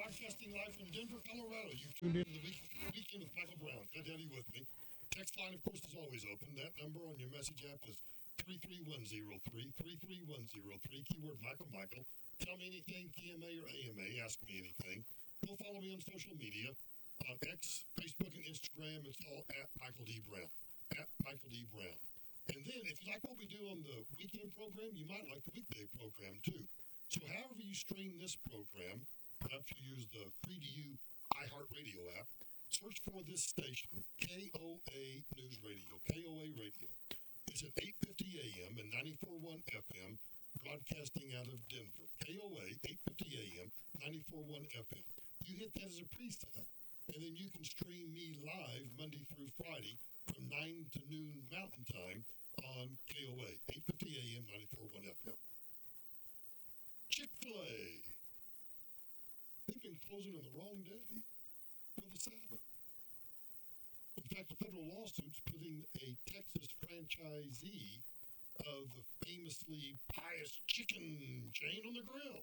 Broadcasting live from Denver, Colorado. You've tuned into the weekend with Michael Brown. Glad to have you with me. Text line, of course, is always open. That number on your message app is 33103, 33103. Keyword Michael. Tell me anything, PMA or AMA. Ask me anything. Go follow me on social media. On X, Facebook, and Instagram, it's all at Michael D. Brown. At Michael D. Brown. And then, if you like what we do on the weekend program, you might like the weekday program, too. So however you stream this program, perhaps you use the free-to-you iHeartRadio app, search for this station, KOA News Radio, KOA Radio. It's at 8:50 a.m. and 94.1 FM, broadcasting out of Denver. KOA, 8:50 a.m., 94.1 FM. You hit that as a preset, and then you can stream me live Monday through Friday from 9 to noon Mountain Time on KOA, 8:50 a.m., 94.1 FM. Chick-fil-A. They've been closing on the wrong day for the Sabbath. In fact, a federal lawsuit's putting a Texas franchisee of the famously pious chicken chain on the grill.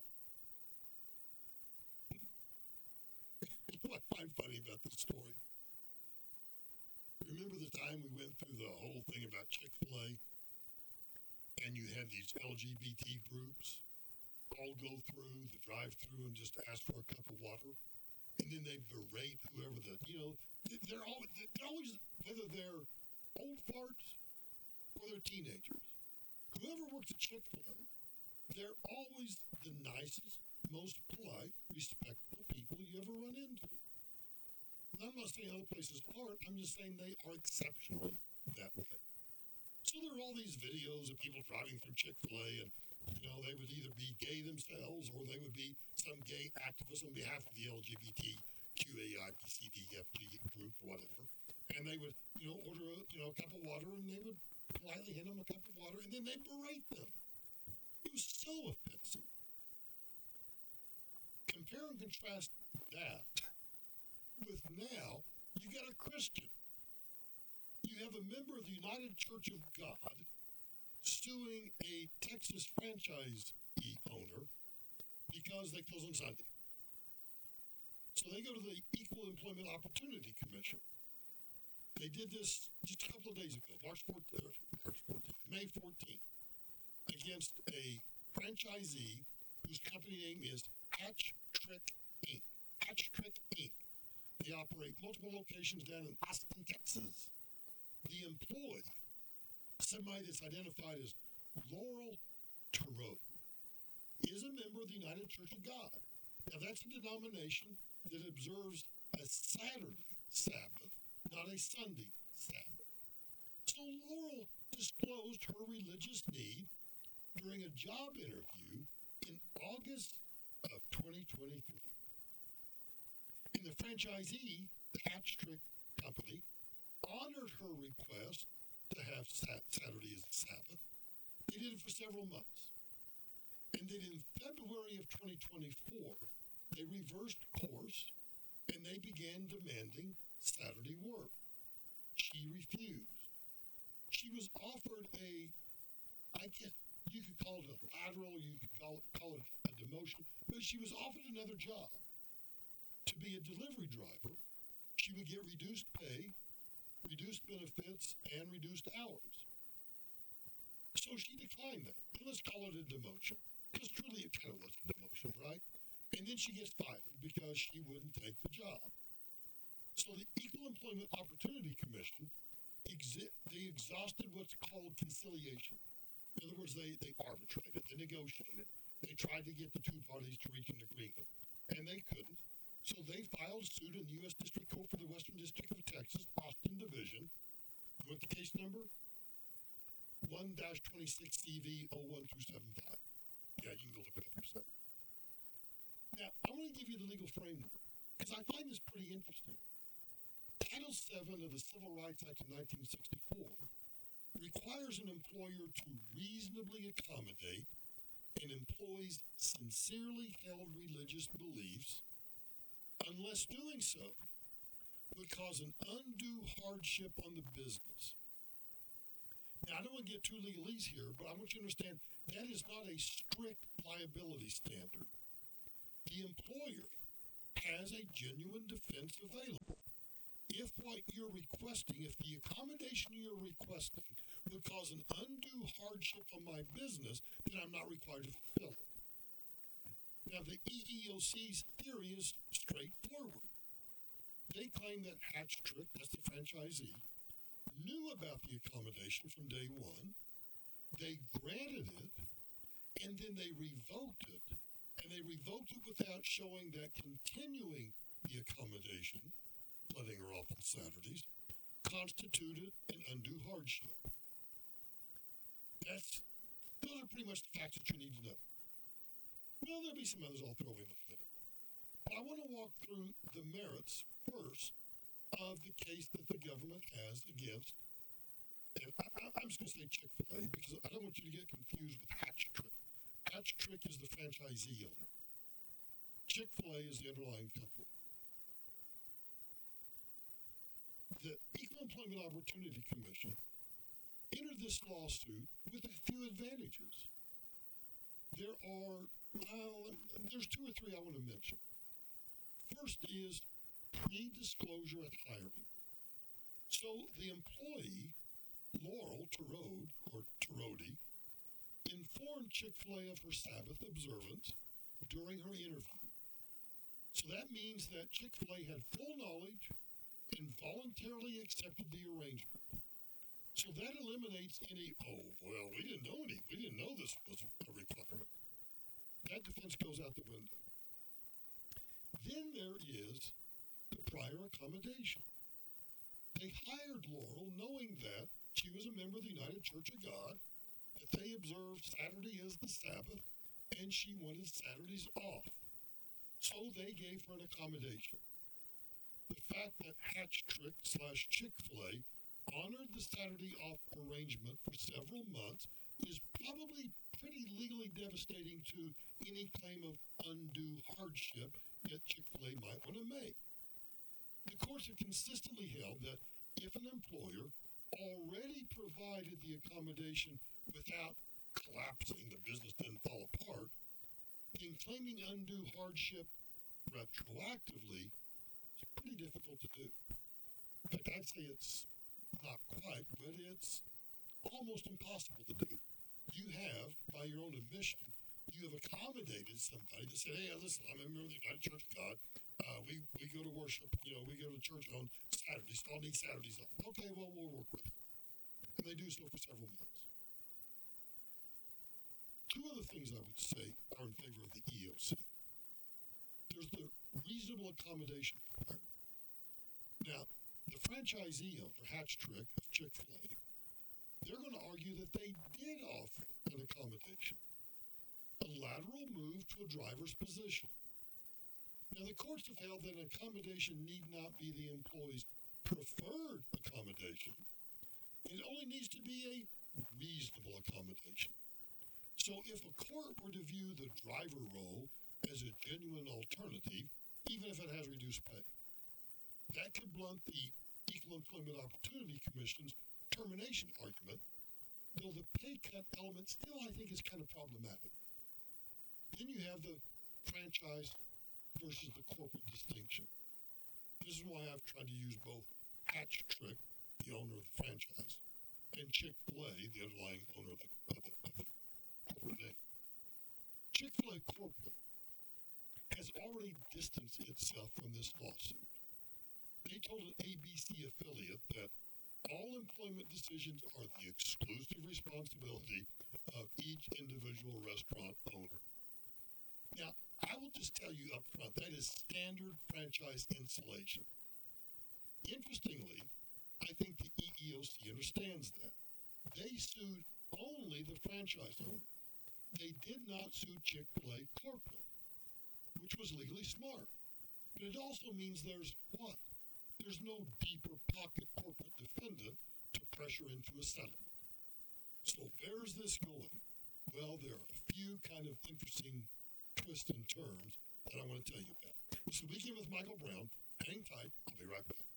What I find funny about this story, remember the time we went through the whole thing about Chick-fil-A, and you had these LGBT groups all go through the drive-through and just ask for a cup of water, and then they berate whoever they're always, whether they're old farts or they're teenagers, whoever works at Chick-fil-A, they're always the nicest, most polite, respectful people you ever run into. And I'm not saying other places aren't, I'm just saying they are exceptionally that way. So there are all these videos of people driving through Chick-fil-A, and they would either be gay themselves or they would be some gay activist on behalf of the LGBTQAIBCDFG group or whatever. And they would, order a cup of water, and they would politely hand them a cup of water, and then they'd berate them. It was so offensive. Compare and contrast that with now, you got a Christian. You have a member of the United Church of God suing a Texas franchisee owner because they close on Sunday. So they go to the Equal Employment Opportunity Commission. They did this just a couple of days ago, May 14th, against a franchisee whose company name is Hatch Trick Inc. Hatch Trick Inc. They operate multiple locations down in Austin, Texas. The employee, somebody that's identified as Laurel Terode, is a member of the United Church of God. Now, that's a denomination that observes a Saturday Sabbath, not a Sunday Sabbath. So Laurel disclosed her religious need during a job interview in August of 2023. And the franchisee, the Hatch Trick Company, honored her request to have Saturday as a Sabbath. They did it for several months. And then in February of 2024, they reversed course and they began demanding Saturday work. She refused. She was offered you could call it a lateral, you could call it a demotion, but she was offered another job to be a delivery driver. She would get reduced pay, reduced benefits, and reduced hours. So she declined that. And let's call it a demotion, because truly it kind of was a demotion, right? And then she gets fired because she wouldn't take the job. So the Equal Employment Opportunity Commission, they exhausted what's called conciliation. In other words, they arbitrated, they negotiated. They tried to get the two parties to reach an agreement, and they couldn't. So they filed suit in the U.S. District Court for the Western District of Texas, Austin Division, with the case number 1-26CV01275. Yeah, you can go look it up yourself. Now, I want to give you the legal framework, because I find this pretty interesting. Title VII of the Civil Rights Act of 1964 requires an employer to reasonably accommodate an employee's sincerely held religious beliefs unless doing so would cause an undue hardship on the business. Now, I don't want to get too legalese here, but I want you to understand that is not a strict liability standard. The employer has a genuine defense available. If what you're requesting, if the accommodation you're requesting would cause an undue hardship on my business, then I'm not required to fulfill it. Now, the EEOC's theory is straightforward. They claim that Hatch-Trick, that's the franchisee, knew about the accommodation from day one, they granted it, and then they revoked it. And they revoked it without showing that continuing the accommodation, letting her off on Saturdays, constituted an undue hardship. Those are pretty much the facts that you need to know. Well, there'll be some others I'll throw in a minute. But I want to walk through the merits first of the case that the government has against, and I'm just going to say Chick-fil-A because I don't want you to get confused with Hatch-Trick. Hatch-Trick is the franchisee owner. Chick-fil-A is the underlying company. The Equal Employment Opportunity Commission entered this lawsuit with a few advantages. There's two or three I want to mention. First is pre-disclosure at hiring. So the employee, Laurel Terode, informed Chick-fil-A of her Sabbath observance during her interview. So that means that Chick-fil-A had full knowledge and voluntarily accepted the arrangement. So that eliminates any, we didn't know this was a requirement. That defense goes out the window. Then there is the prior accommodation. They hired Laurel knowing that she was a member of the United Church of God, that they observed Saturday as the Sabbath, and she wanted Saturdays off. So they gave her an accommodation. The fact that Hatch-Trick / Chick-fil-A honored the Saturday off arrangement for several months is probably pretty legally devastating to any claim of undue hardship that Chick-fil-A might want to make. The courts have consistently held that if an employer already provided the accommodation without collapsing, the business didn't fall apart, then claiming undue hardship retroactively is pretty difficult to do. In fact, I'd say it's not quite, but it's almost impossible to do. You have, by your own admission, you have accommodated somebody that said, hey, listen, I'm a member of the United Church of God. We go to worship, we go to church on Saturdays, so I'll need Saturdays off. Okay, well, we'll work with you. And they do so for several months. Two other things I would say are in favor of the EEOC. There's the reasonable accommodation requirement. Now, the franchisee owner, Hatch-Trick of Chick-fil-A, they're going to argue that they did offer an accommodation, a lateral move to a driver's position. Now, the courts have held that an accommodation need not be the employee's preferred accommodation. It only needs to be a reasonable accommodation. So if a court were to view the driver role as a genuine alternative, even if it has reduced pay, that could blunt the Equal Employment Opportunity Commission's termination argument, though the pay cut element still, I think, is kind of problematic. Then you have the franchise versus the corporate distinction. This is why I've tried to use both Hatch-Trick, the owner of the franchise, and Chick-fil-A, the underlying owner of the corporate name. Chick-fil-A corporate has already distanced itself from this lawsuit. They told an ABC affiliate that all employment decisions are the exclusive responsibility of each individual restaurant owner. Now, I will just tell you up front, that is standard franchise insulation. Interestingly, I think the EEOC understands that. They sued only the franchise owner. They did not sue Chick-fil-A corporate, which was legally smart. But it also means there's what? There's no deeper pocket corporate defendant to pressure into a settlement. So where's this going? Well, there are a few kind of interesting twists and turns that I want to tell you about. This is Weekend with Michael Brown. Hang tight. I'll be right back.